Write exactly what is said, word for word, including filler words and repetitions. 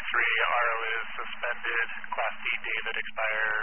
three, R O is suspended. Class D, David, expires